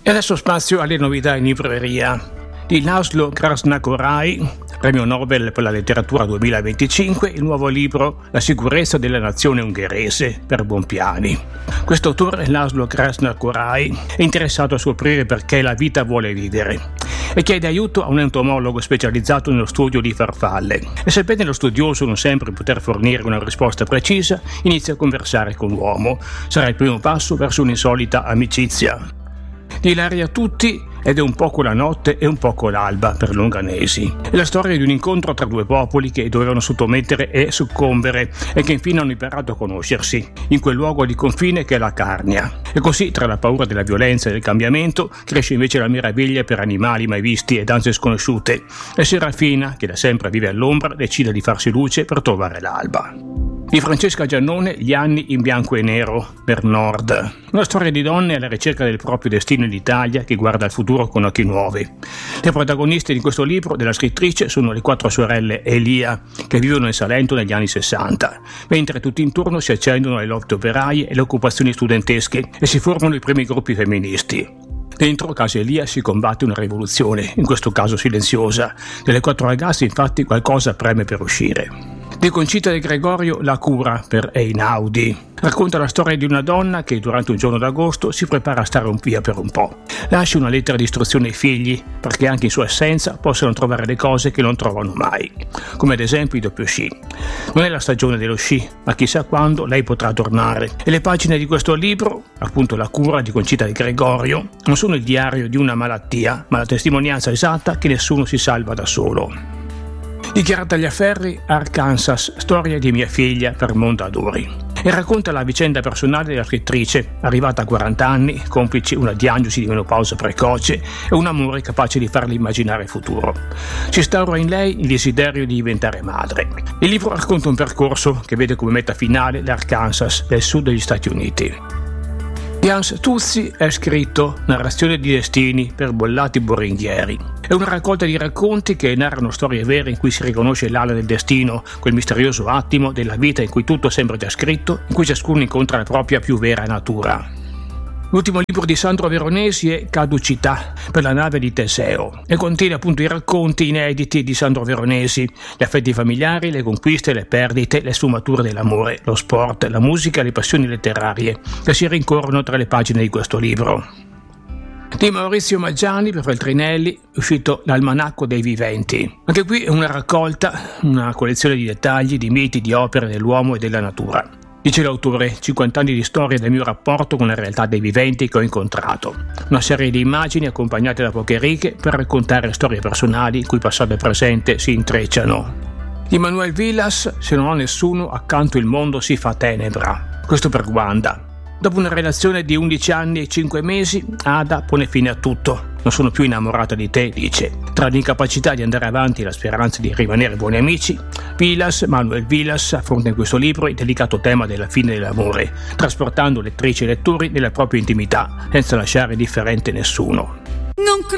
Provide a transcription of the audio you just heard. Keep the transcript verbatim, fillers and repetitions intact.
E adesso spazio alle novità in libreria. Di László Krasznakorai, premio Nobel per la letteratura duemilaventicinque, il nuovo libro La sicurezza della nazione ungherese per Bompiani. Questo autore, László Krasznakorai, è interessato a scoprire perché la vita vuole vivere e chiede aiuto a un entomologo specializzato nello studio di farfalle. E sebbene lo studioso non sempre poter fornire una risposta precisa, inizia a conversare con l'uomo. Sarà il primo passo verso un'insolita amicizia. Di Ilaria Tutti ed è un poco la notte e un poco l'alba per Longanesi. È la storia di un incontro tra due popoli che dovevano sottomettere e soccombere e che infine hanno imparato a conoscersi in quel luogo di confine che è la Carnia. E così, tra la paura della violenza e del cambiamento, cresce invece la meraviglia per animali mai visti e danze sconosciute. E Serafina, che da sempre vive all'ombra, decide di farsi luce per trovare l'alba. Di Francesca Giannone, Gli anni in bianco e nero per Nord. Una storia di donne alla ricerca del proprio destino in Italia che guarda al futuro con occhi nuovi. Le protagoniste di questo libro della scrittrice sono le quattro sorelle Elia, che vivono in Salento negli anni sessanta, mentre tutti intorno si accendono le lotte operaie e le occupazioni studentesche e si formano i primi gruppi femministi. Dentro casa Elia si combatte una rivoluzione, in questo caso silenziosa. Delle quattro ragazze infatti qualcosa preme per uscire. Di Concita De Gregorio, La cura per Einaudi. Racconta la storia di una donna che durante un giorno d'agosto si prepara a stare via per un po'. Lascia una lettera di istruzione ai figli perché anche in sua assenza possano trovare le cose che non trovano mai, come ad esempio i doppio sci. Non è la stagione dello sci, ma chissà quando lei potrà tornare. E le pagine di questo libro, appunto La cura di Concita De Gregorio, non sono il diario di una malattia, ma la testimonianza esatta che nessuno si salva da solo. Di Chiara Tagliaferri, Arkansas, storia di mia figlia per Mondadori. E racconta la vicenda personale della scrittrice, arrivata a quaranta anni, complice una diagnosi di menopausa precoce e un amore capace di farle immaginare il futuro. Si instaura in lei il desiderio di diventare madre. Il libro racconta un percorso che vede come meta finale l'Arkansas del sud degli Stati Uniti. Di Hans Tuzzi è scritto Narrazione di destini per Bollati Boringhieri. È una raccolta di racconti che narrano storie vere in cui si riconosce l'ala del destino, quel misterioso attimo della vita in cui tutto sembra già scritto, in cui ciascuno incontra la propria più vera natura. L'ultimo libro di Sandro Veronesi è Caducità per la nave di Teseo e contiene appunto i racconti inediti di Sandro Veronesi, gli affetti familiari, le conquiste, le perdite, le sfumature dell'amore, lo sport, la musica e le passioni letterarie che si rincorrono tra le pagine di questo libro. Di Maurizio Maggiani per Feltrinelli è uscito L'Almanacco dei Viventi. Anche qui è una raccolta, una collezione di dettagli, di miti, di opere dell'uomo e della natura. Dice l'autore, cinquanta anni di storia del mio rapporto con la realtà dei viventi che ho incontrato. Una serie di immagini accompagnate da poche righe per raccontare storie personali in cui passato e presente si intrecciano. Di Manuel Villas, Se non ho nessuno, accanto il mondo si fa tenebra. Questo per Wanda. Dopo una relazione di undici anni e cinque mesi, Ada pone fine a tutto. Non sono più innamorata di te, dice. Tra l'incapacità di andare avanti e la speranza di rimanere buoni amici, Villas, Manuel Villas, affronta in questo libro il delicato tema della fine dell'amore, trasportando lettrici e lettori nella propria intimità, senza lasciare indifferente nessuno. Non